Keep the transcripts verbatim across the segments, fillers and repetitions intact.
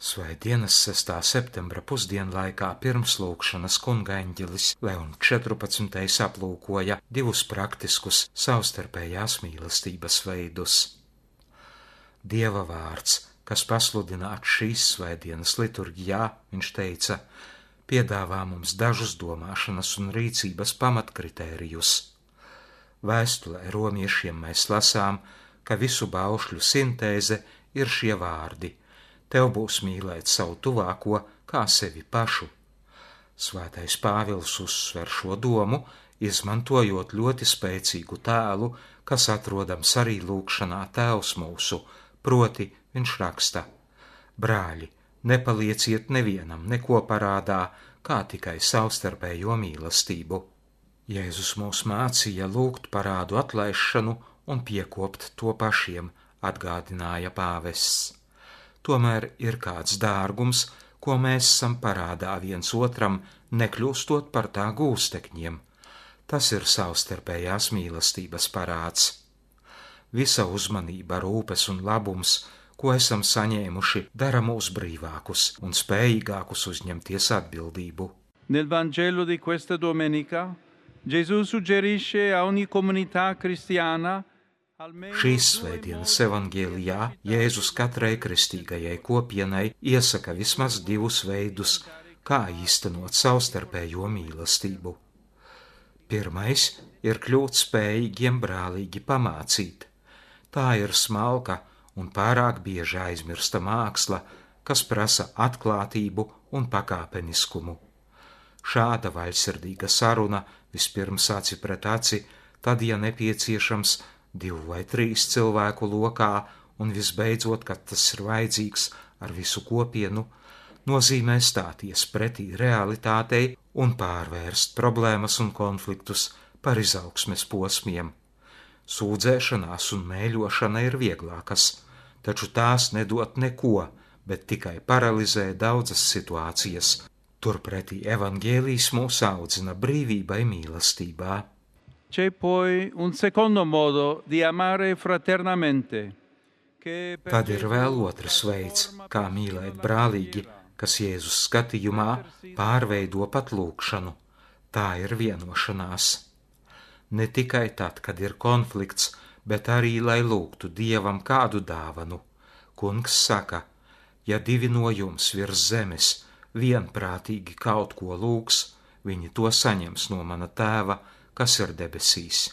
Svētdienas sestā septembra pusdienlaikā pirmslūkšanas kunga eņģelis Leons četrpadsmitais aplūkoja divus praktiskus savstarpējās mīlestības veidus. Dieva vārds, kas pasludināts šīs svētdienas liturģijā, viņš teica, piedāvā mums dažus domāšanas un rīcības pamatkritērijus. Vēstulē romiešiem mēs lasām, ka visu baušļu sintēze ir šie vārdi: tev būs mīlēt savu tuvāko kā sevi pašu. Svētais Pāvils uzsver šo domu, izmantojot ļoti spēcīgu tēlu, kas atrodams arī lūgšanā Tēvs mūsu, proti viņš raksta: brāļi, nepalieciet nevienam neko parādā, kā tikai savstarpējo mīlestību. Jēzus mūs mācīja lūgt parādu atlaišanu un piekopt to pašiem, atgādināja pāvests. Tomēr ir kāds dārgums, ko mēs esam parādā viens otram, nekļūstot par tā gūstekņiem. Tas ir savstarpējās mīlestības parāds. Visa uzmanība, rūpes un labums, ko esam saņēmuši, dara mūs brīvākus un spējīgākus uzņemties atbildību. Nel Vangelo di questa domenica, Gesù suggerisce a ogni comunità cristiana Šīs svētdienas evangēlijā Jēzus katrai kristīgajai kopienai iesaka vismaz divus veidus, kā īstenot savstarpējo mīlestību. Pirmais ir kļūt spējīgiem brālīgi pamācīt. Tā ir smalka un pārāk bieži aizmirsta māksla, kas prasa atklātību un pakāpeniskumu. Šāda vaļsirdīga saruna vispirms aci pret aci, tad, ja nepieciešams, divu vai trīs cilvēku lokā un visbeidzot, kad tas ir vajadzīgs, ar visu kopienu, nozīmē stāties pretī realitātei un pārvērst problēmas un konfliktus par izaugsmes posmiem. Sūdzēšanās un mēļošana ir vieglākas, taču tās nedod neko, bet tikai paralizē daudzas situācijas. Turpretī evangēlijs mūs audzina brīvībai mīlestībā. C'è poi un secondo modo di amare fraternamente. Tad ir vēl otrs veids, kā mīlēt brālīgi, kas Jēzus skatījumā pārveido pat lūgšanu. Tā ir vienošanās. Ne tikai tad, kad ir konflikts, bet arī, lai lūgtu Dievam kādu dāvanu. Kungs saka, ja divi no jums virs zemes vienprātīgi kaut ko lūgs, viņi to saņems no mana tēva, kas ir debesīs.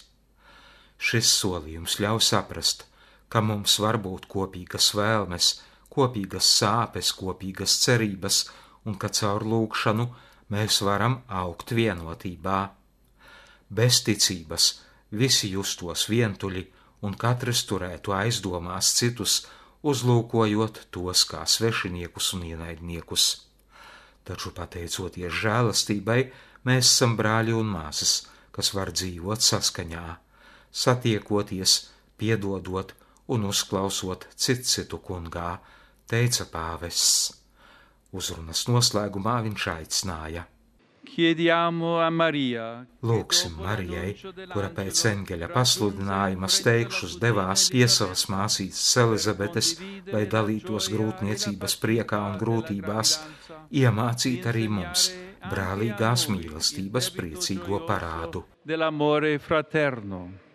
Šis solījums ļauj saprast, ka mums var būt kopīgas vēlmes, kopīgas sāpes, kopīgas cerības, un ka caur lūgšanu mēs varam augt vienotībā. Bez ticības visi justos vientuļi, un katrs turētu aizdomās citus, uzlūkojot tos kā svešiniekus un ienaidniekus. Taču, pateicoties žēlastībai, mēs esam brāļi un māsas, kas var dzīvot saskaņā, satiekoties, piedodot un uzklausot cit citu kungā, teica pāvests. Uzrunas noslēgumā viņš aicināja: Lūgsim Marijai, kura pēc eņģeļa pasludinājuma steigšus devās pie savas māsītes Elizabetes, lai dalītos grūtniecības priekā un grūtībās, iemācīt arī mums brālīgās mīlestības priecīgo parādu.